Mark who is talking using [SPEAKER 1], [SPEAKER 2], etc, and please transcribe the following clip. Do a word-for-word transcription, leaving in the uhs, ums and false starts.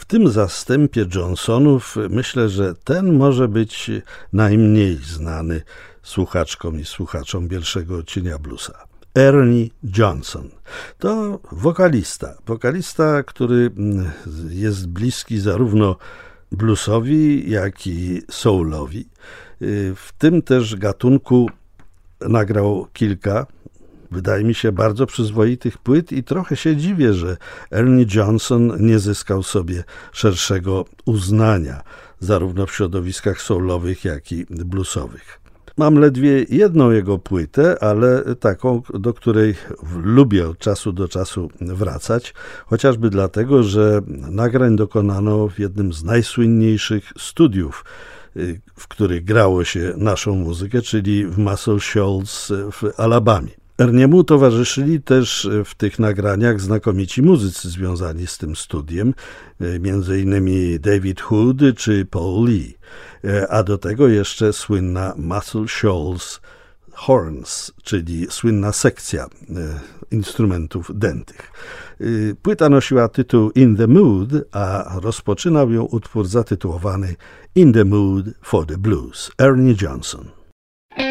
[SPEAKER 1] tym zastępie Johnsonów myślę, że ten może być najmniej znany słuchaczkom i słuchaczom Bielszego Cienia Bluesa. Ernie Johnson to wokalista, wokalista, który jest bliski zarówno bluesowi, jak i soulowi. W tym też gatunku nagrał kilka, wydaje mi się, bardzo przyzwoitych płyt i trochę się dziwię, że Ernie Johnson nie zyskał sobie szerszego uznania, zarówno w środowiskach soulowych, jak i bluesowych. Mam ledwie jedną jego płytę, ale taką, do której lubię od czasu do czasu wracać, chociażby dlatego, że nagrań dokonano w jednym z najsłynniejszych studiów, w których grało się naszą muzykę, czyli w Muscle Shoals w Alabamie. Erniemu towarzyszyli też w tych nagraniach znakomici muzycy związani z tym studiem, między innymi David Hood czy Paul Lee, a do tego jeszcze słynna Muscle Shoals Horns, czyli słynna sekcja instrumentów dętych. Płyta nosiła tytuł In the Mood, a rozpoczynał ją utwór zatytułowany In the Mood for the Blues, Ernie Johnson.